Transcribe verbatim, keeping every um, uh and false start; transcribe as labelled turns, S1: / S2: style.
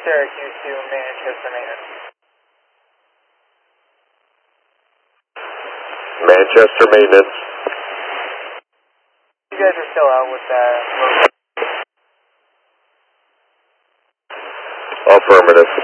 S1: Syracuse to Manchester Maintenance.
S2: Manchester Maintenance.
S1: You guys are still out with that.
S2: Affirmative.